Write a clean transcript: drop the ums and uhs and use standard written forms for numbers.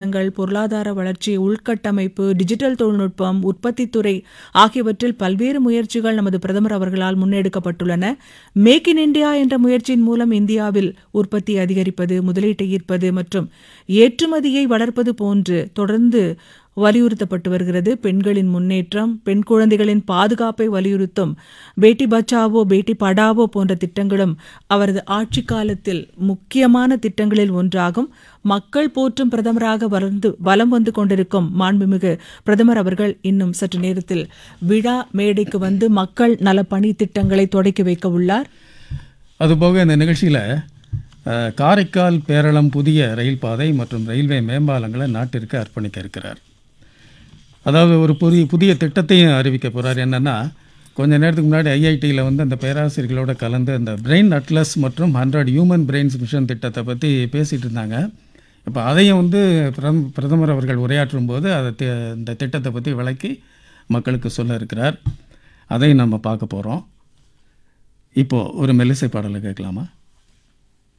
திட்டங்கள், பொருளாதார வளர்ச்சி, உள்கட்டமைப்பு, டிஜிட்டல் தொழில்நுட்பம், உற்பத்தித்துறை ஆகியவற்றில் பல்வேறு முயற்சிகள் நமது பிரதமர் அவர்களால் முன்னெடுக்கப்பட்டுள்ளன. மேக் இன் இந்தியா என்ற முயற்சியின் மூலம் இந்தியாவில் உற்பத்தி அதிகரிப்பது, முதலீட்டை ஈர்ப்பது மற்றும் ஏற்றுமதியை வளர்ப்பது போன்று தொடர்ந்து வலியுறுத்தப்பட்டு வருகிறது. பெண்களின் முன்னேற்றம், பெண் குழந்தைகளின் பாதுகாப்பை வலியுறுத்தும் பேட்டி பச்சாவோ பேட்டி படாவோ போன்ற திட்டங்களும் அவரது ஆட்சி காலத்தில் முக்கியமான திட்டங்களில் ஒன்றாகும். மக்கள் போற்றும் பிரதமராக வலம் வந்து கொண்டிருக்கும் மாண்புமிகு பிரதமர் அவர்கள் இன்னும் சற்று நேரத்தில் விழா மேடைக்கு வந்து மக்கள் நலப்பணி திட்டங்களை தொடக்கி வைக்க உள்ளார். அதுபோக இந்த நிகழ்ச்சியில் காரைக்கால் பேரளம் புதிய ரயில் பாதை மற்றும் ரயில்வே மேம்பாலங்களை நாட்டிற்கு அர்ப்பணிக்க இருக்கிறார். அதாவது ஒரு புதிய திட்டத்தையும் அறிவிக்க போகிறார். என்னென்னா, கொஞ்ச நேரத்துக்கு முன்னாடி ஐஐடியில் வந்து அந்த பேராசிரியர்களோட கலந்து அந்த பிரெயின் அட்லஸ் மற்றும் 100 ஹியூமன் பிரெயின்ஸ் மிஷன் திட்டத்தை பற்றி பேசிகிட்டு இருந்தாங்க. இப்போ அதையும் வந்து பிரதமர் அவர்கள் உரையாற்றும் போது இந்த திட்டத்தை பற்றி விளக்கி மக்களுக்கு சொல்ல இருக்கிறார். அதையும் நம்ம பார்க்க போகிறோம். இப்போது ஒரு மெல்லிசை பாடலை கேட்கலாமா?